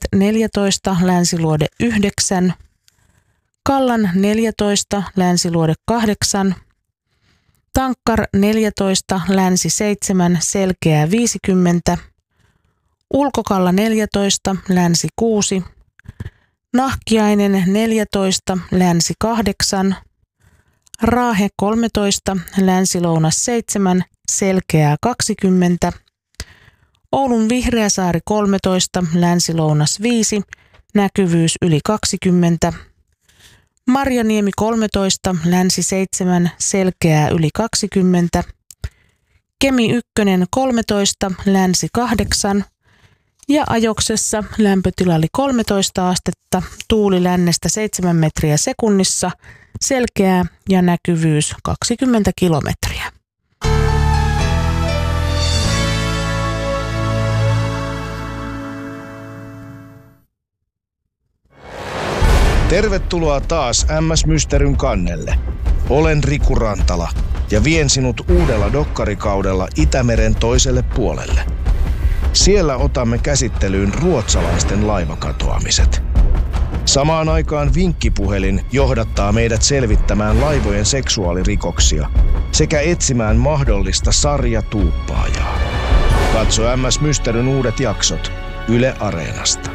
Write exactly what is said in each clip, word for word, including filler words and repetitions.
neljätoista, Länsiluode yhdeksän, Kallan neljätoista, Länsiluode kahdeksan, Tankkar neljätoista, Länsi seitsemän, Selkeää viisikymmentä, Ulkokalla neljätoista, Länsi kuusi, Nahkiainen neljätoista, Länsi kahdeksan, Raahe kolmetoista, Länsi-Lounas seitsemän, Selkeää kaksikymmentä, Oulun Vihreäsaari kolmetoista, Länsi-Lounas viisi, näkyvyys yli kaksikymmentä, Marjaniemi kolmetoista, Länsi seitsemän, Selkeää yli kaksikymmentä, Kemi yksi kolmetoista, Länsi kahdeksan ja Ajoksessa lämpötila oli kolmetoista astetta, tuuli lännestä seitsemän metriä sekunnissa, Selkeää ja näkyvyys kaksikymmentä kilometriä. Tervetuloa taas M S Mysteryn kannelle. Olen Riku Rantala ja vien sinut uudella dokkarikaudella Itämeren toiselle puolelle. Siellä otamme käsittelyyn ruotsalaisten laivakatoamiset. Samaan aikaan vinkkipuhelin johdattaa meidät selvittämään laivojen seksuaalirikoksia sekä etsimään mahdollista sarjatuuppaajaa. Katso M S Mysteryn uudet jaksot Yle Areenasta.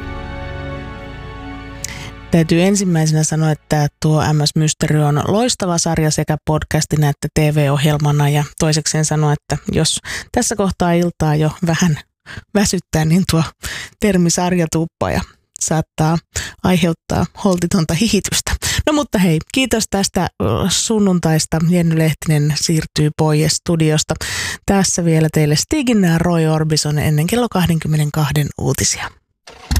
Täytyy ensimmäisenä sanoa, että tuo M S Mystery on loistava sarja sekä podcastina että T V-ohjelmana, ja toisekseen sanoa, että jos tässä kohtaa iltaa jo vähän väsyttää, niin tuo termi sarjatuuppaja saattaa aiheuttaa holtitonta hihitystä. No mutta hei, kiitos tästä sunnuntaista. Jenny Lehtinen siirtyy pois studiosta. Tässä vielä teille Stigin ja Roy Orbison ennen kello kaksikymmentäkaksi uutisia.